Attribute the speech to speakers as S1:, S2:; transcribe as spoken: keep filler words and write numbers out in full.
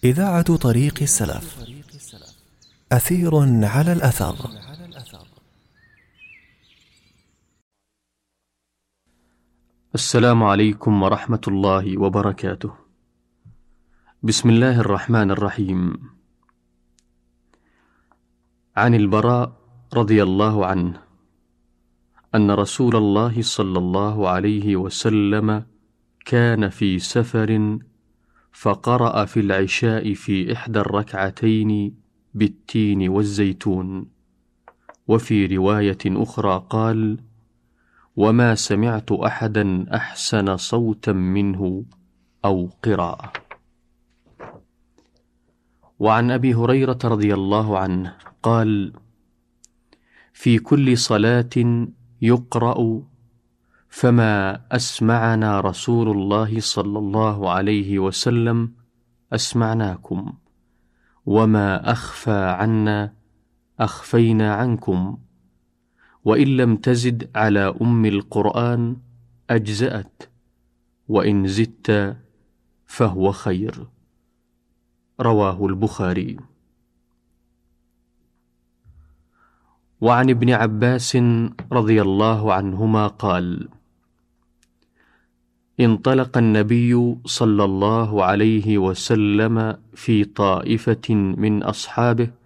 S1: إذاعة طريق السلف. أثير على الأثر.
S2: السلام عليكم ورحمة الله وبركاته. بسم الله الرحمن الرحيم. عن البراء رضي الله عنه أن رسول الله صلى الله عليه وسلم كان في سفر فقرأ في العشاء في إحدى الركعتين بالتين والزيتون، وفي رواية أخرى قال: وما سمعت أحدا أحسن صوتا منه أو قراءة. وعن أبي هريرة رضي الله عنه قال: في كل صلاة يقرأ فما أسمعنا رسول الله صلى الله عليه وسلم أسمعناكم، وما أخفى عنا أخفينا عنكم، وإن لم تزد على أم القرآن أجزأت، وإن زدت فهو خير. رواه البخاري. وعن ابن عباس رضي الله عنهما قال: انطلق النبي صلى الله عليه وسلم في طائفة من أصحابه